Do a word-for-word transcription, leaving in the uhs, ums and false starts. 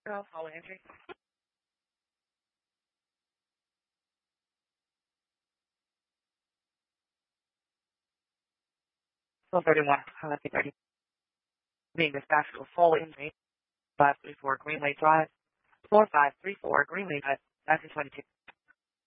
Girl, follow entry. twelve thirty-one, Highway thirty. Being dispatched to a full injury. five three four Greenway Drive. four five three four Greenway Drive. That's twenty-two.